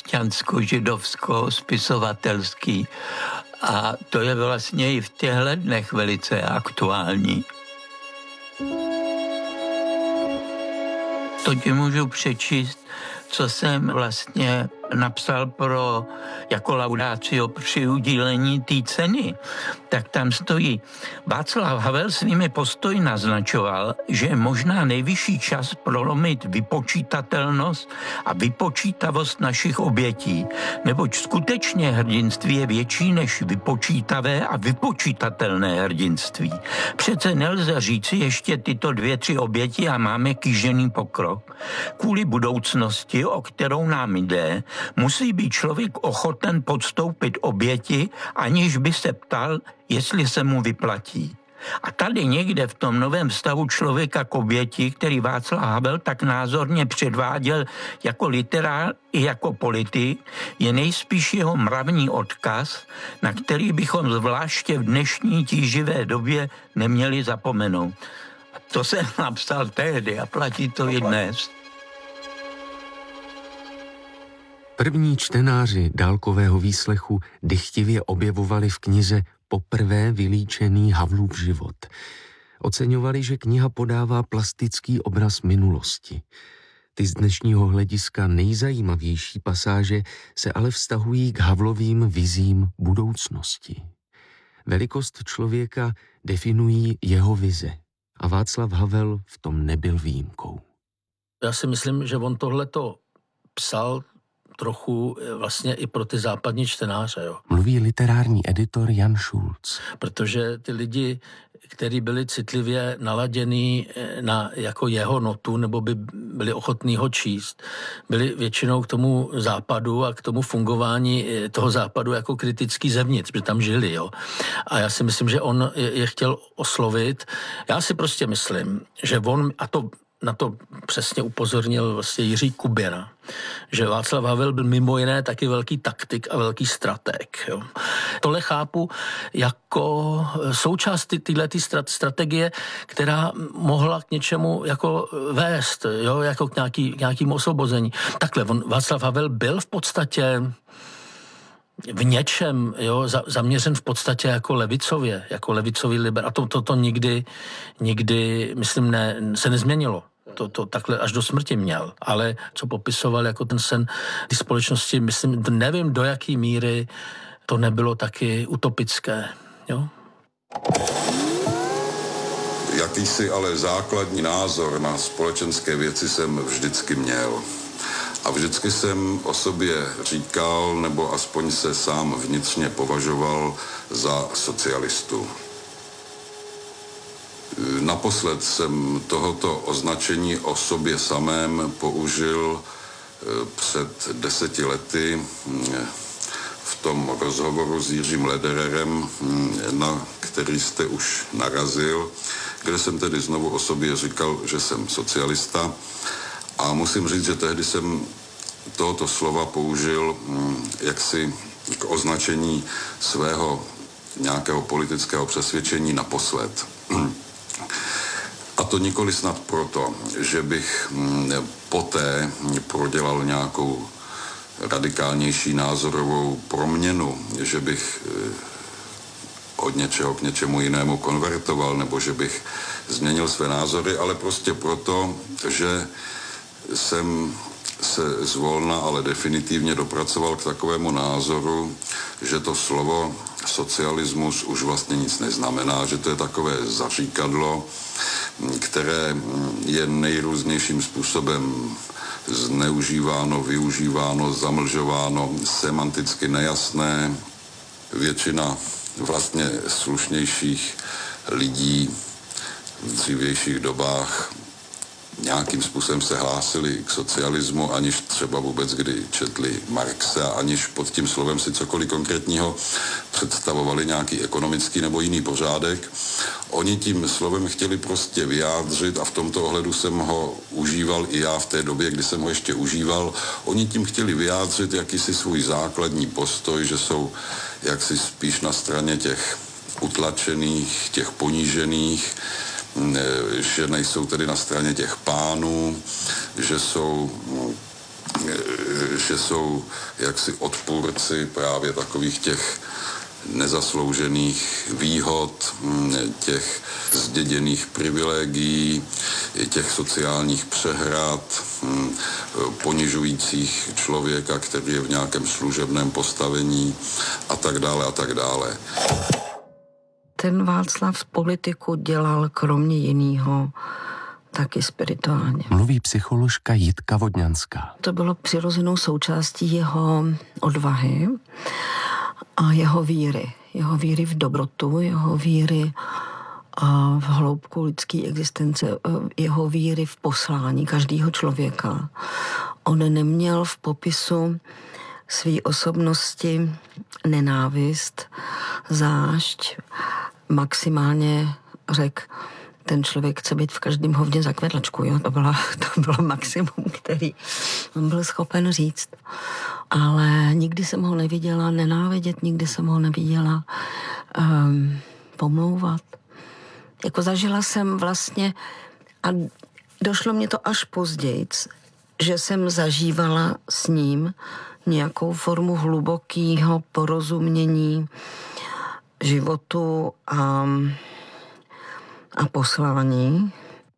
křesťansko-židovsko-spisovatelský. A to je vlastně i v těchto dnech velice aktuální. To ti můžu přečíst, co jsem vlastně napsal pro jako laudácio při udílení té ceny. Tak tam stojí: Václav Havel svými postoji naznačoval, že je možná nejvyšší čas prolomit vypočítatelnost a vypočítavost našich obětí, neboť skutečně hrdinství je větší než vypočítavé a vypočítatelné hrdinství. Přece nelze říci ještě tyto dvě, tři oběti a máme kýžený pokrok. Kvůli budoucnosti, o kterou nám jde, musí být člověk ochoten podstoupit oběti, aniž by se ptal, jestli se mu vyplatí. A tady někde v tom novém stavu člověka k oběti, který Václav Havel tak názorně předváděl jako literár i jako politik, je nejspíš jeho mravní odkaz, na který bychom zvláště v dnešní tíživé době neměli zapomenout. A to jsem napsal tehdy a platí to i dnes. První čtenáři dálkového výslechu dychtivě objevovali v knize poprvé vylíčený Havlův život. Oceňovali, že kniha podává plastický obraz minulosti. Ty z dnešního hlediska nejzajímavější pasáže se ale vztahují k Havlovým vizím budoucnosti. Velikost člověka definují jeho vize a Václav Havel v tom nebyl výjimkou. Já si myslím, že on tohleto psal trochu vlastně i pro ty západní čtenáře. Jo. Mluví literární editor Jan Šulc. Protože ty lidi, kteří byli citlivě naladění na jako jeho notu, nebo by byli ochotní ho číst, byli většinou k tomu západu a k tomu fungování toho západu jako kritický zevnitř, protože tam žili. Jo. A já si myslím, že on je chtěl oslovit. Já si prostě myslím, že on, a to na to přesně upozornil vlastně Jiří Kuběra, že Václav Havel byl mimo jiné taky velký taktik a velký strateg. Jo. Tohle chápu jako součást této strategie, která mohla k něčemu jako vést, jo, jako k nějaký, k nějakému osvobození. Takhle, on, Václav Havel byl v podstatě v něčem, jo, za, zaměřen v podstatě jako levicově, jako levicový liber. A to, to, to nikdy, nikdy, myslím, ne, se nezměnilo. To, to takhle až do smrti měl. Ale co popisoval jako ten sen té společnosti, myslím, nevím, do jaký míry to nebylo taky utopické, jo. Jakýsi ale základní názor na společenské věci jsem vždycky měl. A vždycky jsem o sobě říkal, nebo aspoň se sám vnitřně považoval za socialistu. Naposled jsem tohoto označení o sobě samém použil před deseti lety v tom rozhovoru s Jiřím Ledererem, na který jste už narazil, kde jsem tedy znovu o sobě říkal, že jsem socialista. A musím říct, že tehdy jsem tohoto slova použil jaksi k označení svého nějakého politického přesvědčení naposled. A to nikoli snad proto, že bych poté prodělal nějakou radikálnější názorovou proměnu, že bych od něčeho k něčemu jinému konvertoval, nebo že bych změnil své názory, ale prostě proto, že jsem se zvolna, ale definitivně dopracoval k takovému názoru, že to slovo socialismus už vlastně nic neznamená, že to je takové zaříkadlo, které je nejrůznějším způsobem zneužíváno, využíváno, zamlžováno, semanticky nejasné. Většina vlastně slušnějších lidí v dřívějších dobách nějakým způsobem se hlásili k socialismu, aniž třeba vůbec kdy četli Marxe a aniž pod tím slovem si cokoliv konkrétního představovali nějaký ekonomický nebo jiný pořádek. Oni tím slovem chtěli prostě vyjádřit, a v tomto ohledu jsem ho užíval i já v té době, kdy jsem ho ještě užíval, oni tím chtěli vyjádřit jakýsi svůj základní postoj, že jsou jaksi spíš na straně těch utlačených, těch ponížených, že nejsou tedy na straně těch pánů, že jsou, že jsou jaksi odpůrci právě takových těch nezasloužených výhod, těch zděděných privilegií, těch sociálních přehrad, ponižujících člověka, který je v nějakém služebném postavení a tak dále a tak dále. Ten Václav politiku dělal kromě jiného taky spirituálně. Mluví psycholožka Jitka Vodňanská. To bylo přirozenou součástí jeho odvahy a jeho víry. Jeho víry v dobrotu, jeho víry a v hloubku lidské existence, jeho víry v poslání každého člověka. On neměl v popisu své osobnosti nenávist, zášť, maximálně řekl, ten člověk chce být v každém hovně za kvedlačku, jo? To, byla, to bylo maximum, který on byl schopen říct. Ale nikdy jsem ho neviděla nenávidět, nikdy jsem ho neviděla um, pomlouvat. Jako zažila jsem vlastně, a došlo mě to až později, že jsem zažívala s ním nějakou formu hlubokého porozumění životu a, a poslání.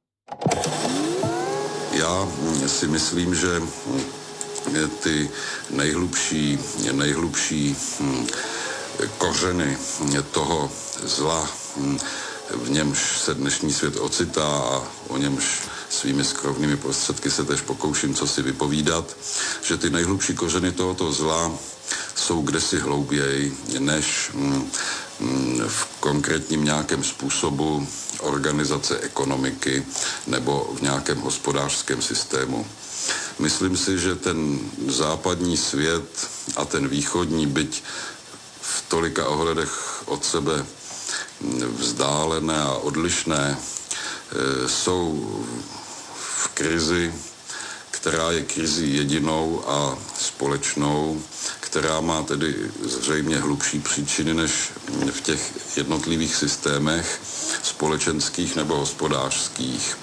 Já si myslím, že ty nejhlubší, nejhlubší kořeny toho zla, v němž se dnešní svět ocitá a o němž svými skromnými prostředky se tež pokouším co si vypovídat, že ty nejhlubší kořeny tohoto zla jsou kdesi hlouběji než v konkrétním nějakém způsobu organizace ekonomiky nebo v nějakém hospodářském systému. Myslím si, že ten západní svět a ten východní, byť v tolika ohledech od sebe vzdálené a odlišné, jsou v krizi, která je krizí jedinou a společnou, která má tedy zřejmě hlubší příčiny než v těch jednotlivých systémech společenských nebo hospodářských.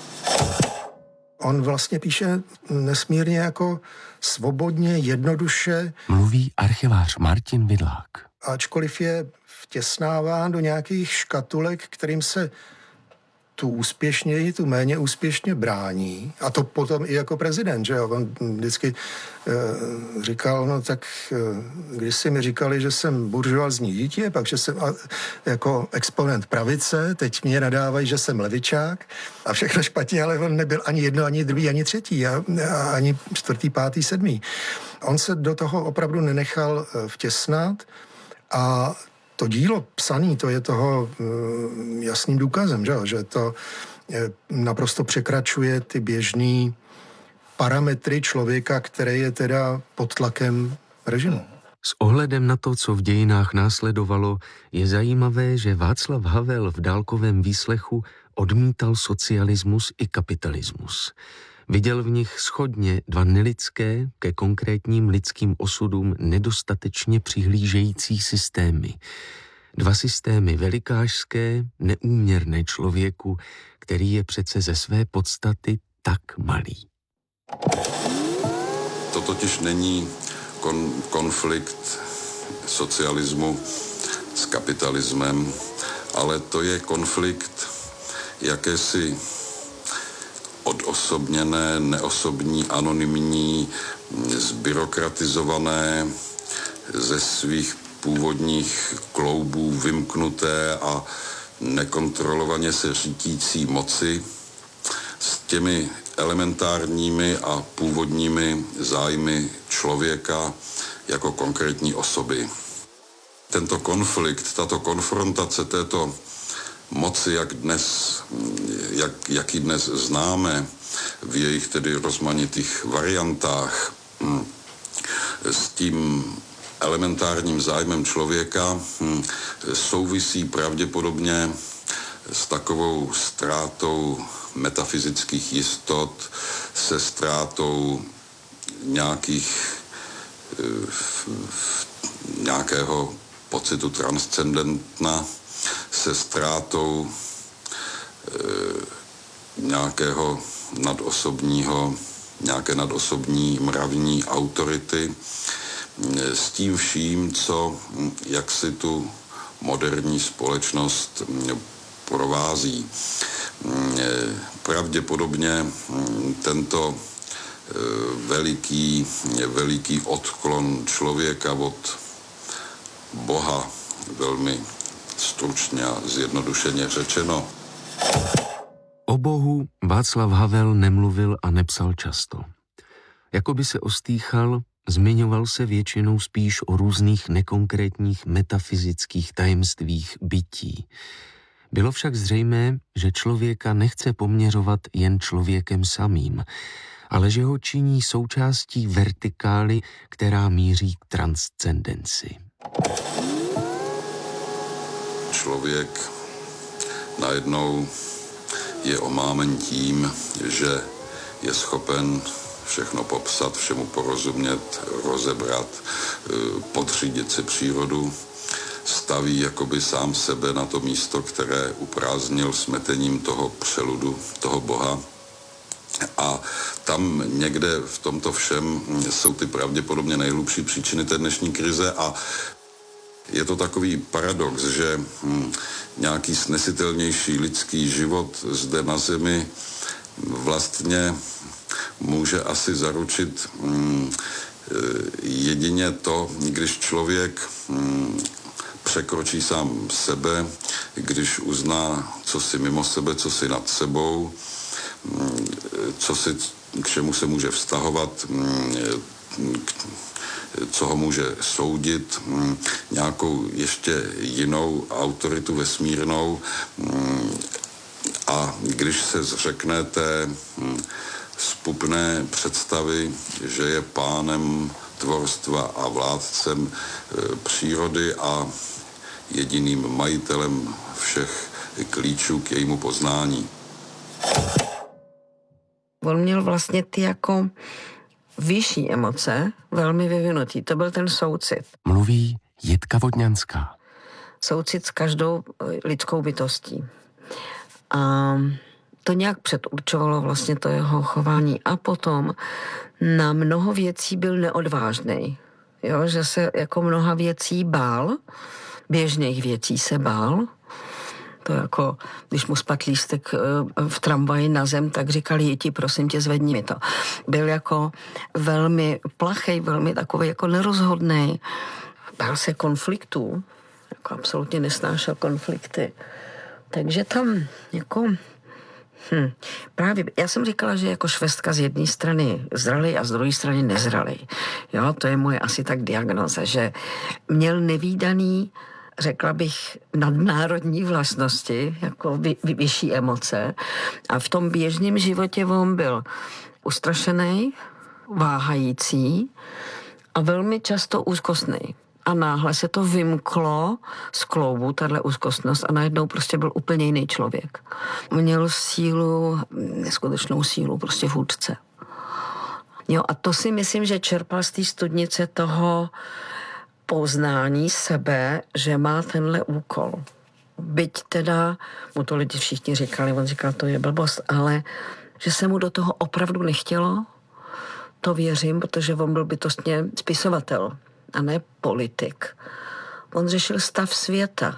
On vlastně píše nesmírně jako svobodně, jednoduše. Mluví archivář Martin Vidlák. Ačkoliv je vtěsnáván do nějakých škatulek, kterým se tu úspěšněji, tu méně úspěšně brání. A to potom i jako prezident, že jo? On vždycky e, říkal, no tak e, když si mi říkali, že jsem buržoazní dítě, pak že jsem a, jako exponent pravice, teď mě nadávají, že jsem levičák a všechno špatně, ale on nebyl ani jedno, ani druhý, ani třetí, a, a ani čtvrtý, pátý, sedmý. On se do toho opravdu nenechal vtěsnat a to dílo psaný, to je toho uh, jasným důkazem, že, že to je, naprosto překračuje ty běžný parametry člověka, který je teda pod tlakem režimu. S ohledem na to, co v dějinách následovalo, je zajímavé, že Václav Havel v dálkovém výslechu odmítal socialismus i kapitalismus. Viděl v nich shodně dva nelidské, ke konkrétním lidským osudům nedostatečně přihlížející systémy. Dva systémy velikářské, neúměrné člověku, který je přece ze své podstaty tak malý. To totiž není kon- konflikt socialismu s kapitalismem, ale to je konflikt jakési odosobněné, neosobní, anonymní, zbyrokratizované, ze svých původních kloubů vymknuté a nekontrolovaně se řídící moci s těmi elementárními a původními zájmy člověka jako konkrétní osoby. Tento konflikt, tato konfrontace této moci, jak dnes, jak, jak ji dnes známe, v jejich tedy rozmanitých variantách, s tím elementárním zájmem člověka souvisí pravděpodobně s takovou ztrátou metafyzických jistot, se ztrátou nějakých, nějakého pocitu transcendentna, se ztrátou e, nějakého nadosobního, nějaké nadosobní mravní autority. s tím vším, co jak si tu moderní společnost provází. Pravděpodobně tento veliký, veliký odklon člověka od Boha, velmi stručně a zjednodušeně řečeno. O Bohu Václav Havel nemluvil a nepsal často. Jakoby se ostýchal, zmiňoval se většinou spíš o různých nekonkrétních metafyzických tajemstvích bytí. Bylo však zřejmé, že člověka nechce poměřovat jen člověkem samým, ale že ho činí součástí vertikály, která míří k transcendenci. Člověk najednou je omámen tím, že je schopen všechno popsat, všemu porozumět, rozebrat, podřídit si přírodu, staví jakoby sám sebe na to místo, které uprázdnil smetením toho přeludu, toho Boha. A tam někde v tomto všem jsou ty pravděpodobně nejhlubší příčiny té dnešní krize a je to takový paradox, že nějaký snesitelnější lidský život zde na zemi vlastně může asi zaručit jedině to, když člověk překročí sám sebe, když uzná, co si mimo sebe, co si nad sebou, co si, k čemu se může vztahovat, co ho může soudit, nějakou ještě jinou autoritu vesmírnou. A když se zřekne té zpupné představy, že je pánem tvorstva a vládcem přírody a jediným majitelem všech klíčů k jejímu poznání. On měl vlastně ty jako vyšší emoce velmi vyvinutý. To byl ten soucit. Mluví Jitka Vodňanská. Soucit s každou lidskou bytostí. A to nějak předurčovalo vlastně to jeho chování. A potom na mnoho věcí byl neodvážný. Jo, že se jako mnoha věcí bál, běžných věcí se bál. To jako, když mu spadl lístek v tramvaji na zem, tak říkali, Jiti, prosím tě, zvedni mi to. Byl jako velmi plachej, velmi takový jako nerozhodnej. Bál se konfliktů, jako absolutně nesnášel konflikty. Takže tam jako... Hm. Právě, já jsem říkala, že jako švestka z jedné strany zralej a z druhé strany nezralej. Jo, to je moje asi tak diagnoza, že měl nevídaný, řekla bych, nadnárodní vlastnosti, jako vy, vy, vyšší emoce. A v tom běžném životě on byl ustrašený, váhající a velmi často úzkostný. A náhle se to vymklo z kloubu, tahle úzkostnost, a najednou prostě byl úplně jiný člověk. Měl sílu, neskutečnou sílu, prostě vůdce. Jo, a to si myslím, že čerpal z té studnice toho poznání sebe, že má tenhle úkol. Byť teda, mu to lidi všichni říkali, on říkal, to je blbost, ale že se mu do toho opravdu nechtělo, to věřím, protože on byl bytostně spisovatel a ne politik. On řešil stav světa,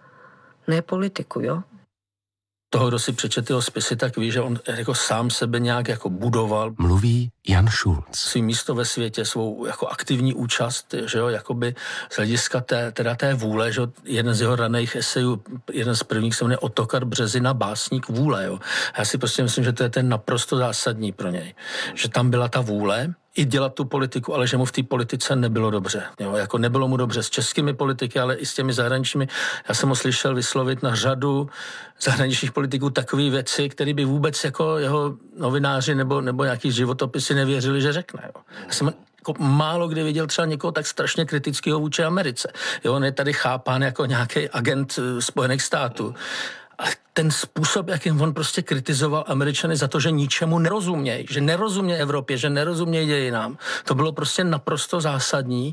ne politiku, jo? Toho, kdo si přečetl jeho spisy, tak ví, že on jako sám sebe nějak jako budoval. Mluví Jan Šulc. Svý místo ve světě, svou jako aktivní účast, že jo, jakoby z hlediska té, teda té vůle, že jo, jeden z jeho raných esejů, jeden z prvních se jmenuje Ottokar Březina, básník vůle, jo. Já si prostě myslím, že to je ten naprosto zásadní pro něj. Že tam byla ta vůle, i dělat tu politiku, ale že mu v té politice nebylo dobře. Jo, jako nebylo mu dobře s českými politiky, ale i s těmi zahraničními. Já jsem ho slyšel vyslovit na řadu zahraničních politiků takové věci, které by vůbec jako jeho novináři nebo, nebo nějaký životopisy nevěřili, že řekne. Jo. Já jsem jako málo kdy viděl třeba někoho tak strašně kritického vůči Americe. Jo, on je tady chápán jako nějaký agent Spojených států. Ale ten způsob, jakým on prostě kritizoval Američany za to, že ničemu nerozumějí, že nerozumějí Evropě, že nerozumějí dějinám, to bylo prostě naprosto zásadní.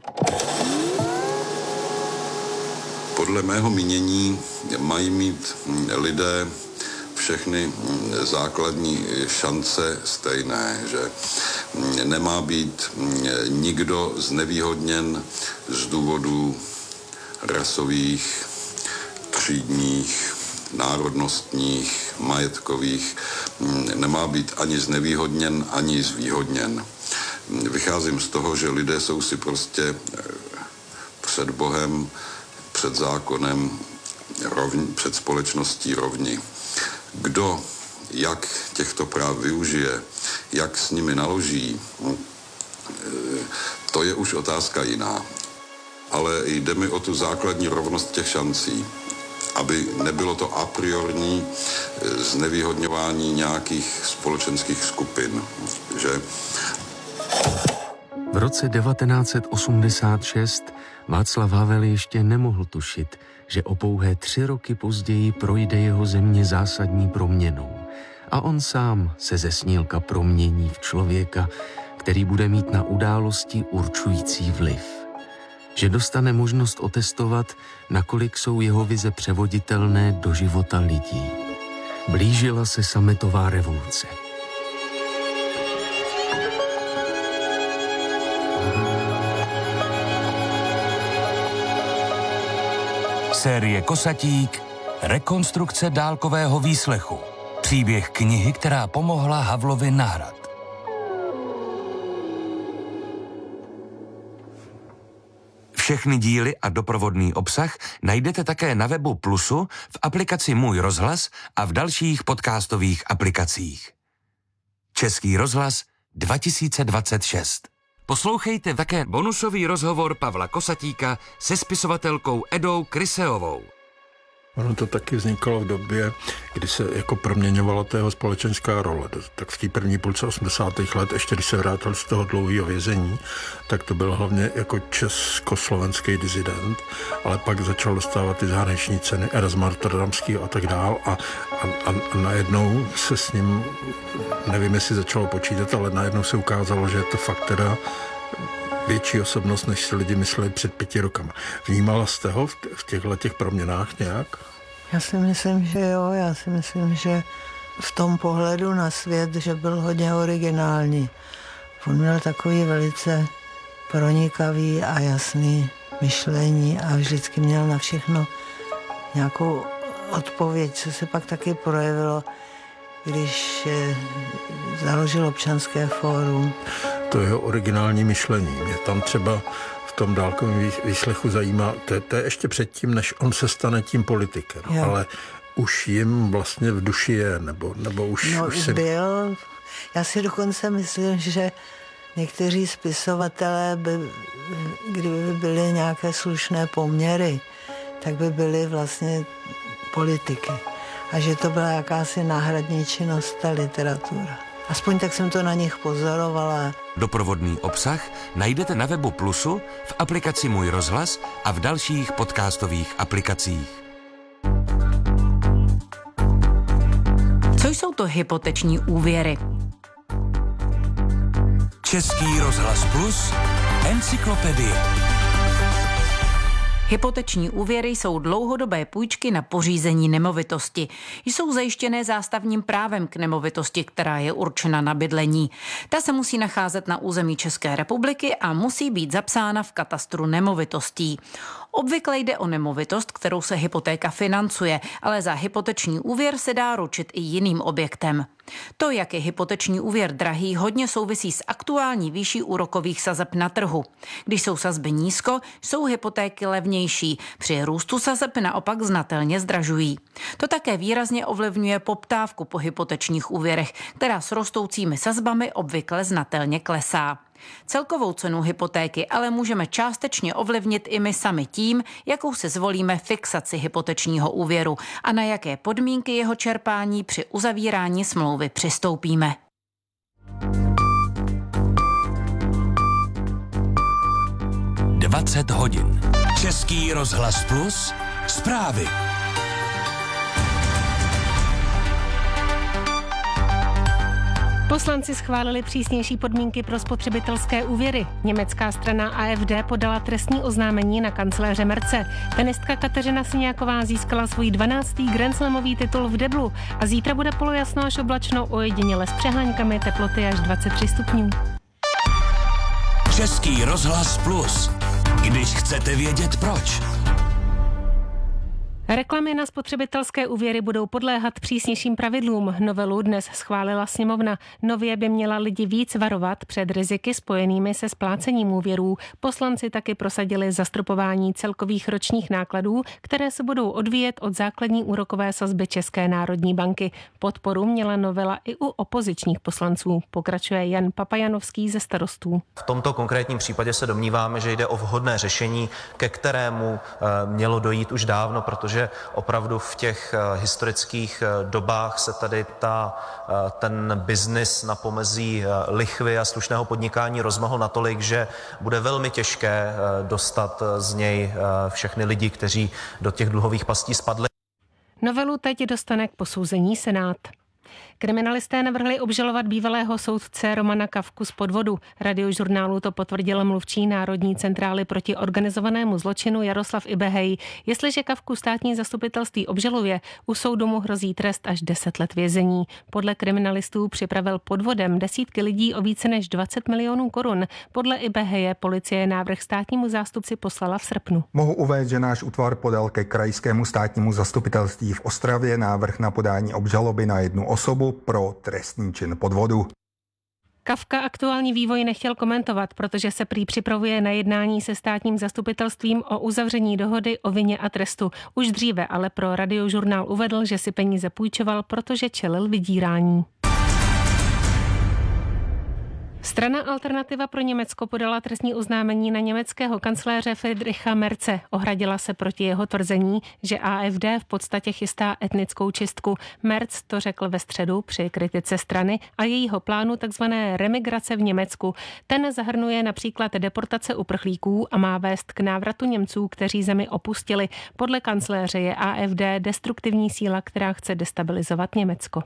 Podle mého mínění mají mít lidé všechny základní šance stejné, že Nemá být nikdo znevýhodněn z důvodů rasových, třídních, národnostních, majetkových. Nemá být ani znevýhodněn, ani zvýhodněn. Vycházím z toho, že lidé jsou si prostě před Bohem, před zákonem, rovni, před společností rovni. Kdo jak těchto práv využije, jak s nimi naloží, to je už otázka jiná. Ale jde mi o tu základní rovnost těch šancí, aby nebylo to a priorní znevýhodňování nějakých společenských skupin, že... V roce devatenáct set osmdesát šest Václav Havel ještě nemohl tušit, že o pouhé tři roky později projde jeho země zásadní proměnou. A on sám se ze snílka promění v člověka, který bude mít na události určující vliv. Že dostane možnost otestovat, nakolik jsou jeho vize převoditelné do života lidí. Blížila se sametová revoluce. Série Kosatík, rekonstrukce dálkového výslechu. Příběh knihy, která pomohla Havlovi na hrad. Všechny díly a doprovodný obsah najdete také na webu Plusu, v aplikaci Můj rozhlas a v dalších podcastových aplikacích. Český rozhlas dva tisíce dvacet šest. Poslouchejte také bonusový rozhovor Pavla Kosatíka se spisovatelkou Edou Kryseovou. Ono to taky vzniklo v době, kdy se jako proměňovala tého společenská role. Tak v té první půlce osmdesátých let, ještě když se vrátil z toho dlouhého vězení, tak to byl hlavně jako československý disident, ale pak začal dostávat ty zahraniční ceny, Erasma Rotterdamský a tak dál a, a, a najednou se s ním, nevím, jestli začalo počítat, ale najednou se ukázalo, že je to fakt teda větší osobnost, než si lidi mysleli před pěti rokama. Vnímala jste ho v těchto těch proměnách nějak? Já si myslím, že jo. Já si myslím, že v tom pohledu na svět, že byl hodně originální. On měl takový velice pronikavý a jasný myšlení a vždycky měl na všechno nějakou odpověď, co se pak taky projevilo, když založil Občanské fórum. To jeho originální myšlení. Mě tam třeba v tom dálkovém výslechu zajímá, to, to je ještě předtím, než on se stane tím politikem, jo. Ale už jim vlastně v duši je, nebo, nebo už... No, už si... byl. Já si dokonce myslím, že někteří spisovatelé by, kdyby byly nějaké slušné poměry, tak by byly vlastně politiky. A že to byla jakási náhradní činnost, ta literatura. Aspoň tak jsem to na nich pozorovala. Doprovodný obsah najdete na webu Plusu, v aplikaci Můj rozhlas a v dalších podcastových aplikacích. Co jsou to hypoteční úvěry? Český rozhlas Plus, encyklopedie. Hypoteční úvěry jsou dlouhodobé půjčky na pořízení nemovitosti. Jsou zajištěné zástavním právem k nemovitosti, která je určena na bydlení. Ta se musí nacházet na území České republiky a musí být zapsána v katastru nemovitostí. Obvykle jde o nemovitost, kterou se hypotéka financuje, ale za hypoteční úvěr se dá ručit i jiným objektem. To, jak je hypoteční úvěr drahý, hodně souvisí s aktuální výší úrokových sazeb na trhu. Když jsou sazby nízko, jsou hypotéky levnější. Při růstu sazeb naopak znatelně zdražují. To také výrazně ovlivňuje poptávku po hypotečních úvěrech, která s rostoucími sazbami obvykle znatelně klesá. Celkovou cenu hypotéky ale můžeme částečně ovlivnit i my sami tím, jakou si zvolíme fixaci hypotečního úvěru a na jaké podmínky jeho čerpání při uzavírání smlouvy přistoupíme. dvacet hodin. Český rozhlas Plus, zprávy. Poslanci schválili přísnější podmínky pro spotřebitelské úvěry. Německá strana A F D podala trestní oznámení na kancléře Merce. Tenistka Kateřina Siniaková získala svůj dvanáctý Grand Slamový titul v deblu a zítra bude polojasno až oblačno, ojediněle s přehláňkami, teploty až dvacet tři stupňů. Český rozhlas Plus. Když chcete vědět proč. Reklamy na spotřebitelské úvěry budou podléhat přísnějším pravidlům. Novelu dnes schválila sněmovna. Nově by měla lidi víc varovat před riziky spojenými se splácením úvěrů. Poslanci taky prosadili zastropování celkových ročních nákladů, které se budou odvíjet od základní úrokové sazby České národní banky. Podporu měla novela i u opozičních poslanců. Pokračuje Jan Papajanovský ze Starostů. V tomto konkrétním případě se domníváme, že jde o vhodné řešení, ke kterému mělo dojít už dávno, protože že opravdu v těch historických dobách se tady ta, ten biznis na pomezí lichvy a slušného podnikání rozmohl natolik, že bude velmi těžké dostat z něj všechny lidi, kteří do těch dluhových pastí spadli. Novelu teď dostane k posouzení Senát. Kriminalisté navrhli obžalovat bývalého soudce Romana Kafku z podvodu. Radiožurnálu to potvrdil mluvčí Národní centrály proti organizovanému zločinu Jaroslav Ibehej. Jestliže Kafku státní zastupitelství obžaluje, u soudu mu hrozí trest až deset let vězení. Podle kriminalistů připravil podvodem desítky lidí o více než dvacet milionů korun. Podle Ibeheje policie návrh státnímu zástupci poslala v srpnu. Mohu uvést, že náš útvar podal ke krajskému státnímu zastupitelství v Ostravě návrh na podání obžaloby na jednu osobu pro trestný čin podvodu. Kafka aktuální vývoj nechtěl komentovat, protože se prý připravuje na jednání se státním zastupitelstvím o uzavření dohody o vině a trestu. Už dříve ale pro Radiožurnál uvedl, že si peníze půjčoval, protože čelil vydírání. Strana Alternativa pro Německo podala trestní oznámení na německého kancléře Friedricha Merze. Ohradila se proti jeho tvrzení, že A F D v podstatě chystá etnickou čistku. Merz to řekl ve středu při kritice strany a jejího plánu tzv. Remigrace v Německu. Ten zahrnuje například deportace uprchlíků a má vést k návratu Němců, kteří zemi opustili. Podle kancléře je A F D destruktivní síla, která chce destabilizovat Německo.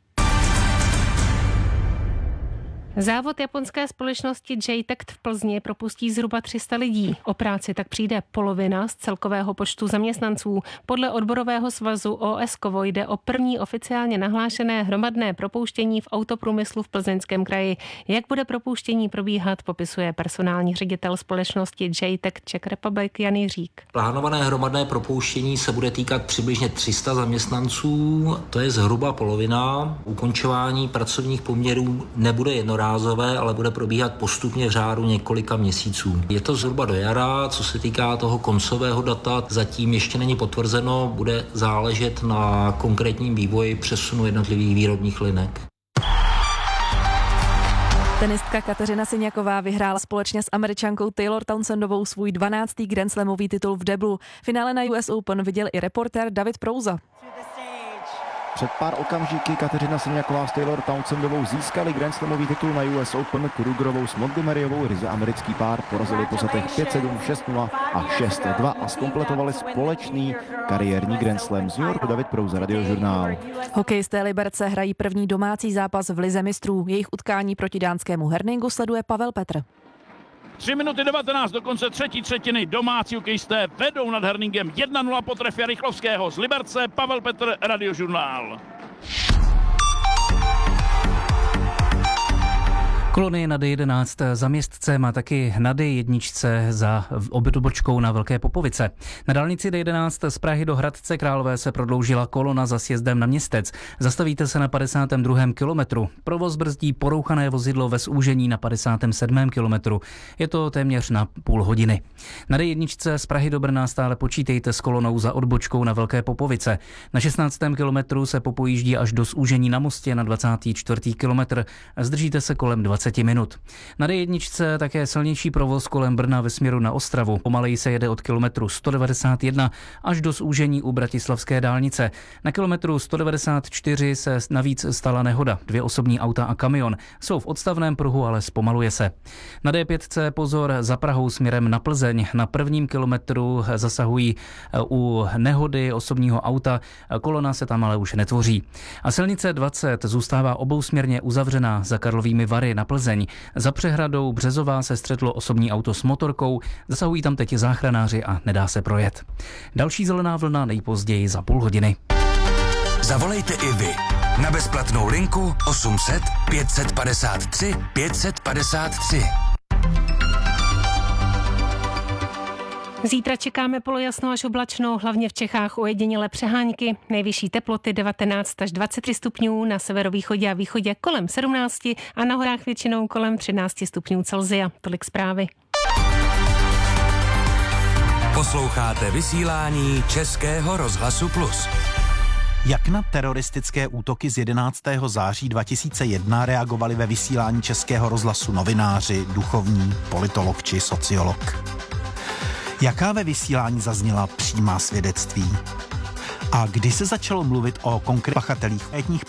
Závod japonské společnosti J-Tect v Plzni propustí zhruba tři sta lidí. O práci tak přijde polovina z celkového počtu zaměstnanců. Podle odborového svazu O S Kovo jde o první oficiálně nahlášené hromadné propouštění v autoprůmyslu v Plzeňském kraji. Jak bude propouštění probíhat, popisuje personální ředitel společnosti J-Tect Czech Republic Jan Jiřík. Plánované hromadné propouštění se bude týkat přibližně tři sta zaměstnanců, to je zhruba polovina. Ukončování pracovních poměrů nebude jednorázové, ale bude probíhat postupně v řádu několika měsíců. Je to zhruba do jara, co se týká toho koncového data, zatím ještě není potvrzeno, bude záležet na konkrétním vývoji přesunu jednotlivých výrobních linek. Tenistka Kateřina Siniaková vyhrála společně s Američankou Taylor Townsendovou svůj dvanáctý Grand Slamový titul v deblu. Finále na U S Open viděl i reportér David Prouza. Před pár okamžiky Kateřina Siniaková s Taylor Townsendovou získali Grand Slamový titul na U S Open. Krugerovou s Montgomeryovou ryze americký pár porazili po setech pět sedm, šest nula a šest dva a zkompletovali společný kariérní Grand Slam. Z New Yorku David Prouza, Radiožurnál. Hokejisté Liberce hrají první domácí zápas v lize mistrů. Jejich utkání proti dánskému Herningu sleduje Pavel Petr. tři minuty devatenáct do konce třetí třetiny. Domácí hokejisté vedou nad Herningem jedna nula po trefě Rychlovského. Z Liberce Pavel Petr, Radiožurnál. Kolony na D jedenáct za městce má taky na D jedna za odbočkou na Velké Popovice. Na dálnici D jedenáct z Prahy do Hradce Králové se prodloužila kolona za sjezdem na Městec. Zastavíte se na padesátém druhém kilometru. Provoz brzdí porouchané vozidlo ve zúžení na padesátém sedmém kilometru. Je to téměř na půl hodiny. Na D jedna z Prahy do Brna stále počítejte s kolonou za odbočkou na Velké Popovice. Na šestnáctém kilometru se popojíždí až do zúžení na Mostě na dvacátém čtvrtém kilometr. Zdržíte se kolem dvacet minut. Na D jedna také silnější provoz kolem Brna ve směru na Ostravu. Pomaleji se jede od kilometru sto devadesát jedna až do zúžení u Bratislavské dálnice. Na kilometru sto devadesát čtyři se navíc stala nehoda. Dvě osobní auta a kamion jsou v odstavném pruhu, ale zpomaluje se. Na D pět pozor za Prahou směrem na Plzeň. Na prvním kilometru zasahují u nehody osobního auta. Kolona se tam ale už netvoří. A silnice dvacet zůstává obousměrně uzavřená za Karlovými Vary na Plzeň. Za přehradou Březová se střetlo osobní auto s motorkou, zasahují tam teď záchranáři a nedá se projet. Další zelená vlna nejpozději za půl hodiny. Zavolejte i vy na bezplatnou linku osm set pět set padesát tři pět set padesát tři. Zítra čekáme polojasno až oblačno, hlavně v Čechách ojedinělé přehánky. Nejvyšší teploty devatenáct až dvacet tři stupňů, na severovýchodě a východě kolem sedmnáct a na horách většinou kolem třináct stupňů Celsia. Tolik zprávy. Posloucháte vysílání Českého rozhlasu Plus. Jak na teroristické útoky z jedenáctého září dva tisíce jedna reagovali ve vysílání Českého rozhlasu novináři, duchovní, politolog či sociolog? Jaká ve vysílání zazněla přímá svědectví? A kdy se začalo mluvit o konkrétních pachatelích etních